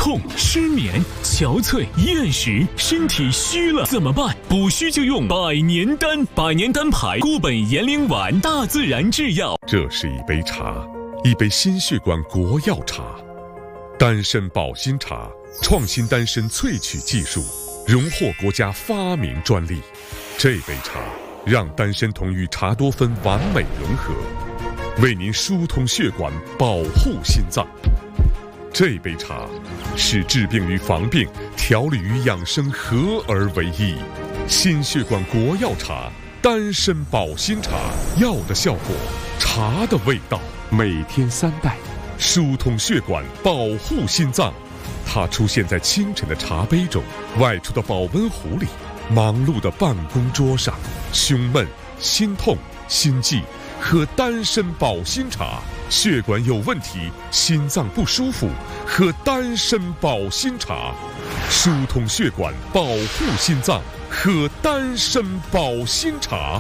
痛、失眠、憔悴、厌食，身体虚了怎么办？补虚就用百年丹，百年丹牌固本延龄丸，大自然制药。 这是一杯茶，一杯心血管国药茶，丹参保心茶，创新丹参萃取技术，荣获国家发明专利。这杯茶让丹参酮与茶多酚完美融合，为您疏通血管，保护心脏。这杯茶是治病与防病、调理与养生合而为一。心血管国药茶，丹参保心茶，药的效果，茶的味道。每天3袋，疏通血管，保护心脏。它出现在清晨的茶杯中，外出的保温壶里，忙碌的办公桌上。胸闷、心痛、心悸，喝丹参保心茶。血管有问题，心脏不舒服，喝丹参保心茶，疏通血管，保护心脏，喝丹参保心茶。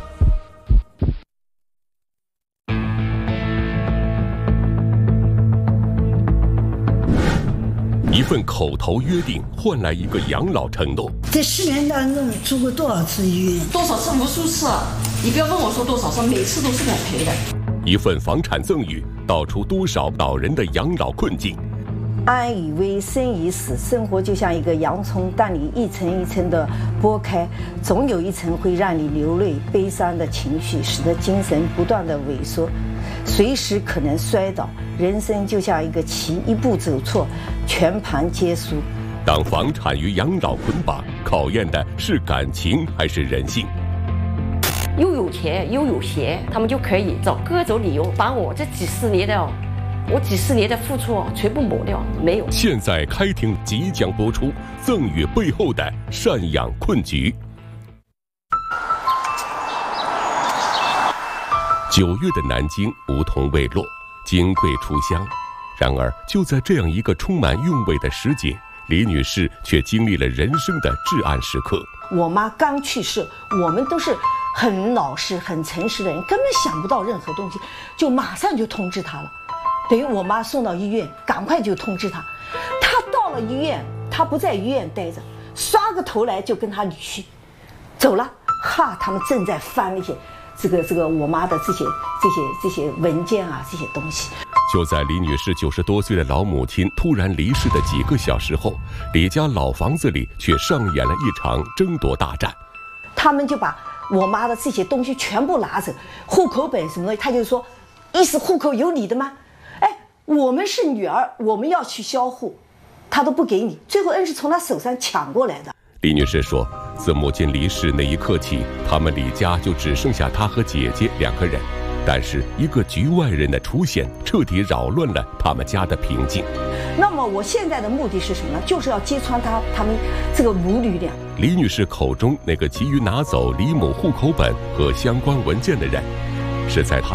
一份口头约定换来一个养老承诺。 这10年当中住过多少次医院？ 多少次？无数次。你不要问我说多少次，每次都是我赔的。 一份房产赠与道出多少老人的养老困境。 安以危，生以死，生活就像一个洋葱，当你一层一层的剥开，总有一层会让你流泪悲伤的情绪，使得精神不断的萎缩，随时可能摔倒。人生就像一个棋，一步走错，全盘皆输。 当房产与养老捆绑，考验的是感情还是人性？ 又有钱又有闲，他们就可以找各种理由把我这几十年的付出全部抹掉，没有。 现在开庭即将播出，赠与背后的赡养困局。9月的南京梧桐未落，金桂初香。然而，就在这样一个充满韵味的时节，李女士却经历了人生的至暗时刻。 我妈刚去世，我们都是很老实、很诚实的人，根本想不到任何东西，就马上就通知她了。等于我妈送到医院，赶快就通知她。她到了医院，她不在医院待着，刷个头来就跟她女婿走了。他们正在翻那些这个我妈的这些文件啊，这些东西。 就在李女士90多岁的老母亲突然离世的几个小时后，李家老房子里却上演了一场争夺大战。 他们就把我妈的这些东西全部拿走，户口本什么的，他就说，意思户口有你的吗？哎，我们是女儿，我们要去销户，他都不给你，最后是从他手上抢过来的。 李女士说，自母亲离世那一刻起，他们李家就只剩下她和姐姐2个人。但是一个局外人的出现，彻底扰乱了他们家的平静。 那么我现在的目的是什么呢？就是要揭穿他们这个母女俩。 李女士口中那个急于拿走李母户口本和相关文件的人，是在她